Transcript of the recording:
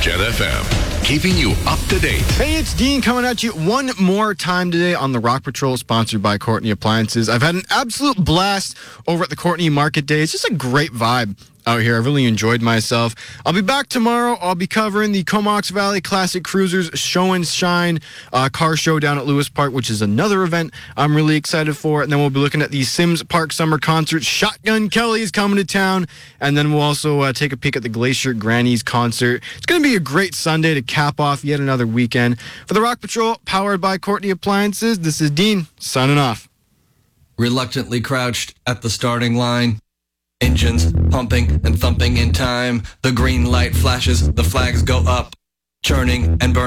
Jet FM, keeping you up to date. Hey, it's Dean coming at you one more time today on the Rock Patrol, sponsored by Courtney Appliances. I've had an absolute blast over at the Courtney Market Day. It's just a great vibe out here. I really enjoyed myself. I'll be back tomorrow. I'll be covering the Comox Valley Classic Cruisers Show and Shine car show down at Lewis Park, which is another event I'm really excited for. And then we'll be looking at the Sims Park Summer Concert. Shotgun Kelly is coming to town. And then we'll also take a peek at the Glacier Grannies concert. It's going to be a great Sunday to cap off yet another weekend. For the Rock Patrol, powered by Courtney Appliances, this is Dean, signing off. Reluctantly crouched at the starting line. Engines pumping and thumping in time. The green light flashes, the flags go up, churning and burning.